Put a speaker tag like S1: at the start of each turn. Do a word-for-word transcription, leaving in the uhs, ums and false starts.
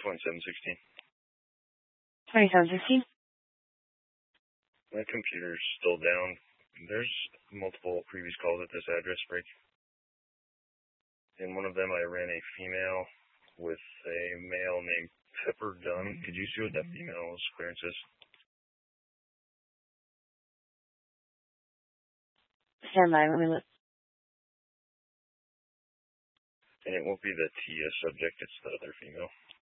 S1: twenty-seven sixteen.
S2: twenty-seven sixteen?
S1: My computer's still down. There's multiple previous calls at this address break. In one of them, I ran a female with a male named Pepper Dunn. Could you see what that female's clearance is?
S2: Stand by, let me look.
S1: And it won't be the Tia subject, it's the other female.